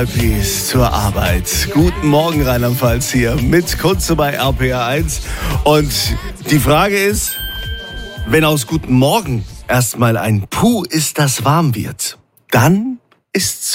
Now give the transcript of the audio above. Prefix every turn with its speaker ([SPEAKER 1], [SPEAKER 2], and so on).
[SPEAKER 1] Bis zur Arbeit. Guten Morgen Rheinland-Pfalz hier mit Kunze bei RPR1. Und die Frage ist, wenn aus Guten Morgen erstmal ein Puh ist, das warm wird, dann ist's